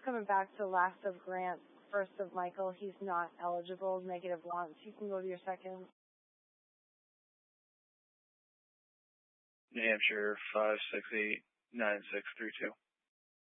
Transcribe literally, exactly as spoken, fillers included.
coming back to last of Grant, first of Michael. He's not eligible, negative once. You can go to your second. New Hampshire, five six eight nine six three two.